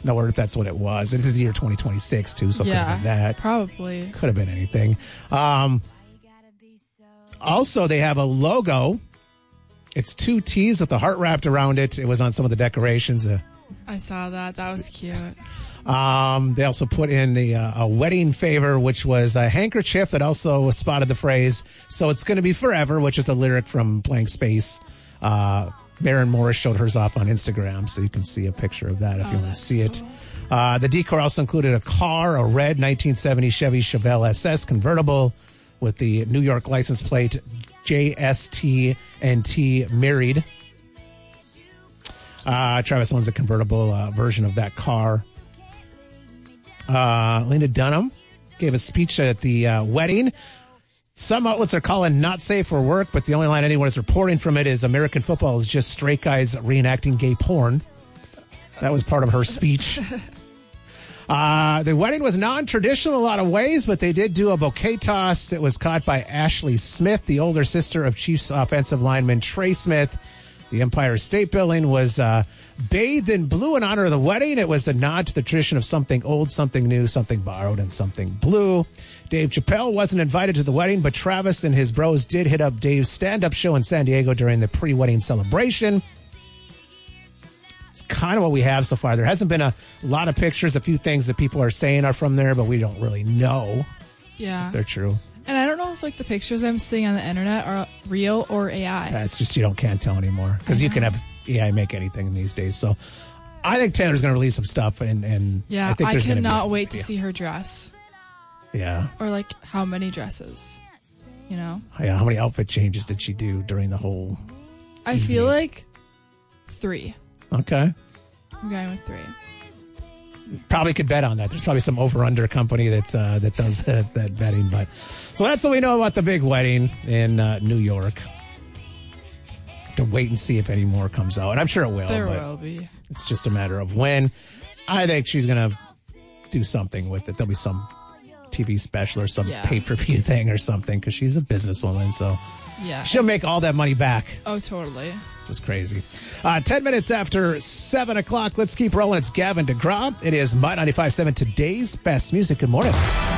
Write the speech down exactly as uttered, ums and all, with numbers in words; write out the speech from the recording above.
know where if that's what it was. It is the year twenty twenty-six, too, so it yeah, could have been that. Probably. Could have been anything. Um, also, they have a logo. It's two T's with the heart wrapped around it. It was on some of the decorations. Uh, I saw that. That was cute. Um, they also put in the uh, a wedding favor, which was a handkerchief that also spotted the phrase, "So it's going to be forever," which is a lyric from Blank Space. Uh, Maren Morris showed hers off on Instagram, so you can see a picture of that if oh, you want to see cool. it. Uh, the decor also included a car, a red nineteen seventy Chevy Chevelle S S convertible with the New York license plate J S T and T married. Uh, Travis owns a convertible uh, version of that car. Uh, Lena Dunham gave a speech at the uh, wedding. Some outlets are calling not safe for work, but the only line anyone is reporting from it is American football is just straight guys reenacting gay porn. That was part of her speech. Uh, the wedding was non-traditional in a lot of ways, but they did do a bouquet toss. It was caught by Ashley Smith, the older sister of Chiefs offensive lineman Trey Smith. The Empire State Building was uh, bathed in blue in honor of the wedding. It was a nod to the tradition of something old, something new, something borrowed, and something blue. Dave Chappelle wasn't invited to the wedding, but Travis and his bros did hit up Dave's stand-up show in San Diego during the pre-wedding celebration. It's kind of what we have so far. There hasn't been a lot of pictures. A few things that people are saying are from there, but we don't really know Yeah. if they're true. And I don't know if like the pictures I'm seeing on the internet are real or A I. That's just, you don't can't tell anymore because you can have A I make anything these days. So I think Taylor's going to release some stuff, and, and Yeah, I think I there's going to be cannot a- wait to yeah. see her dress. Yeah. Or like how many dresses, you know? Yeah. How many outfit changes did she do during the whole? I feel like three. Okay. I'm going with three. Probably could bet on that. There's probably some over-under company that uh, that does that, that betting. But so that's what we know about the big wedding in uh, New York. To wait and see if any more comes out, and I'm sure it will. There but will be. It's just a matter of when. I think she's gonna do something with it. There'll be some T V special or some Yeah. pay-per-view thing or something because she's a businesswoman, so Yeah. she'll make all that money back. Oh, totally. Just crazy. Uh, ten minutes after seven o'clock. Let's keep rolling. It's Gavin DeGraw. It is My ninety-five point seven, today's best music. Good morning.